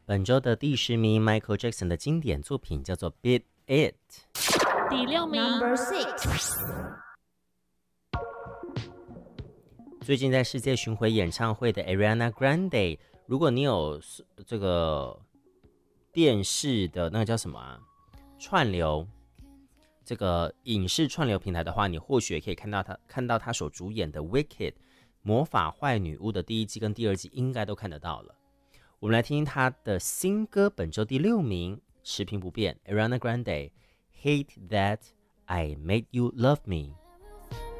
本周的第10名 Michael Jackson 的经典作品叫做 Beat It。 第6名 Number 6。 最近在世界巡回演唱会的 Ariana Grande， 如果你有这个电视的那个叫什么啊，串流，这个影视串流平台的话，你或许也可以看到他所主演的 Wicked 魔法坏女巫的第1季跟第2季应该都看得到了。我们来听听他的新歌，本周第6名，持平不变 Ariana Grande Hate That I Made You Love Me。